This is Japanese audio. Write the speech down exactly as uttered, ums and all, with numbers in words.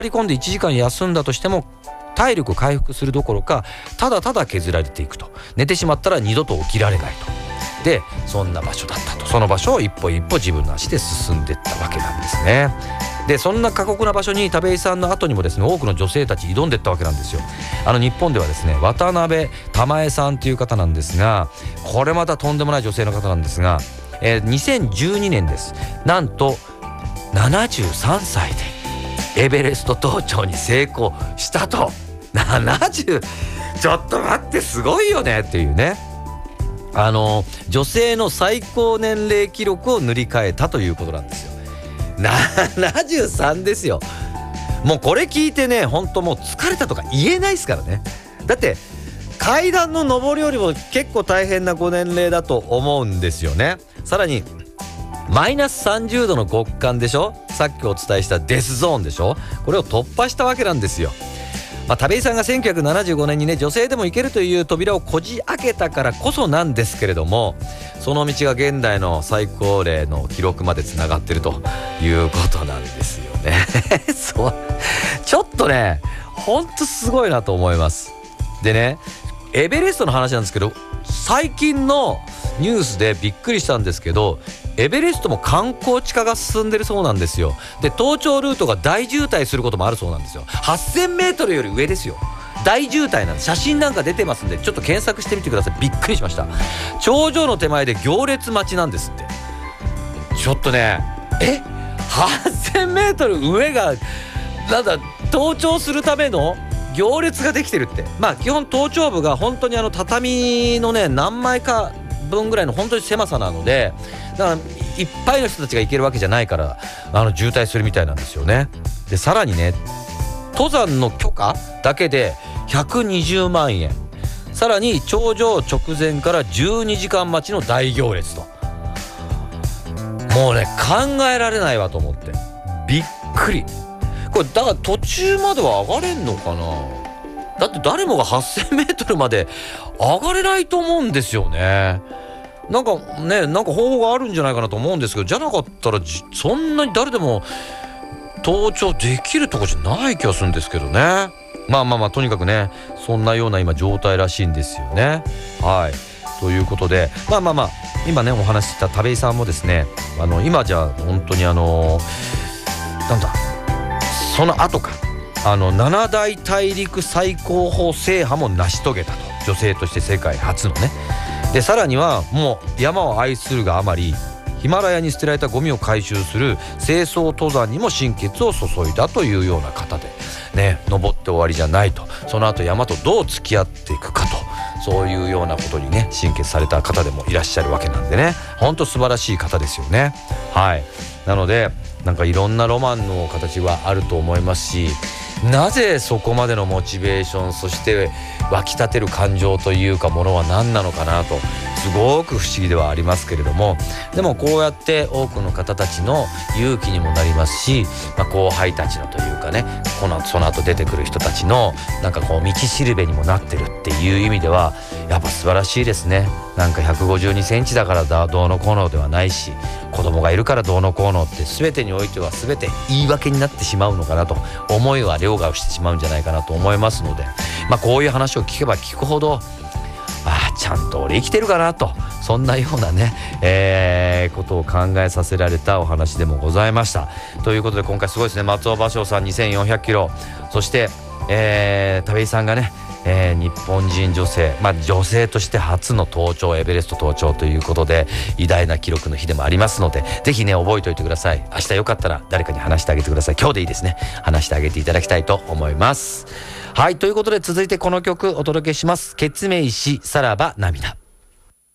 り込んでいちじかん休んだとしても体力回復するどころかただただ削られていくと。寝てしまったら二度と起きられないと。でそんな場所だったと。その場所を一歩一歩自分の足で進んでいったわけなんですね。でそんな過酷な場所に田部井さんの後にもですね多くの女性たち挑んでいったわけなんですよ。あの日本ではですね渡辺玉江さんという方なんですが、これまたとんでもない女性の方なんですが、えー、にせんじゅうにねんです。なんとななじゅうさんさいでエベレスト登頂に成功したと。ななじゅうちょっと待って、すごいよねっていうね、あの女性の最高年齢記録を塗り替えたということなんですよ。ななじゅうさんですよ。もうこれ聞いてね本当もう疲れたとか言えないですからね。だって階段の上りよりも結構大変なご年齢だと思うんですよね。さらにマイナスさんじゅうどの極寒でしょ。さっきお伝えしたデスゾーンでしょ。これを突破したわけなんですよ。まあ、田部井さんがせんきゅうひゃくななじゅうごねんにね女性でも行けるという扉をこじ開けたからこそなんですけれども、その道が現代の最高齢の記録までつながってるということなんですよねそうちょっとねほんとすごいなと思います。でねエベレストの話なんですけど、最近のニュースでびっくりしたんですけど、エベレストも観光地化が進んでるそうなんですよ。で登頂ルートが大渋滞することもあるそうなんですよ。はっせんメートルより上ですよ。大渋滞なんで写真なんか出てますんでちょっと検索してみてください。びっくりしました。頂上の手前で行列待ちなんですって。ちょっとねえはっせんメートル上がなんだ登頂するための行列ができてるって。まあ基本登頂部が本当にあの畳のね何枚か分ぐらいの本当に狭さなので、だからいっぱいの人たちが行けるわけじゃないからあの渋滞するみたいなんですよね。でさらにね登山の許可だけでひゃくにじゅうまんえん、さらに頂上直前からじゅうにじかん待ちの大行列と。もうね考えられないわと思ってびっくり。これだから途中までは上がれんのかな。だって誰もがはっせんメートルまで上がれないと思うんですよね。なんかねなんか方法があるんじゃないかなと思うんですけど、じゃなかったらそんなに誰でも登頂できるとこじゃない気がするんですけどね。まあまあまあとにかくねそんなような今状態らしいんですよね。はいということでまあまあまあ今ねお話しした田部井さんもですねあの今じゃ本当にあのなんだその後かあのなな大大陸最高峰制覇も成し遂げたと。女性として世界初のね。でさらにはもう山を愛するがあまりヒマラヤに捨てられたゴミを回収する清掃登山にも心血を注いだというような方でね、登って終わりじゃないと。その後山とどう付き合っていくかと、そういうようなことにね心血された方でもいらっしゃるわけなんでね、ほんと素晴らしい方ですよね。はいなのでなんかいろんなロマンの形はあると思いますし、なぜそこまでのモチベーションそして湧き立てる感情というかものは何なのかなとすごく不思議ではありますけれども、でもこうやって多くの方たちの勇気にもなりますし、まあ、後輩たちのというかねこのその後出てくる人たちのなんかこう道しるべにもなってるっていう意味ではやっぱ素晴らしいですね。なんかひゃくごじゅうにセンチだからだどうのこうのではないし、子供がいるからどうのこうのって全てにおいては全て言い訳になってしまうのかなと、思いは凌駕をしてしまうんじゃないかなと思いますので、まあこういう話を聞けば聞くほどああちゃんと俺生きてるかなと、そんなようなね、えー、ことを考えさせられたお話でもございました。ということで今回すごいですね。松尾芭蕉さんにせんよんひゃくキロ、そして、えー、田部井さんがね、えー、日本人女性、まあ、女性として初の登頂エベレスト登頂ということで偉大な記録の日でもありますので、ぜひね覚えておいてください。明日よかったら誰かに話してあげてください。今日でいいですね、話してあげていただきたいと思います。はいということで続いてこの曲お届けします。ケツメイシさらば涙。